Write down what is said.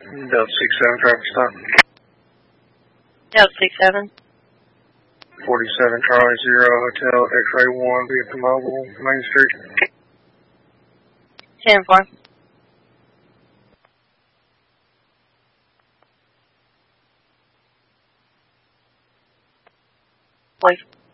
Delta 67 traffic stop. Delta 67. 47 Charlie 0 Hotel X-Ray 1 vehicle mobile Main Street. 10-4. Wait.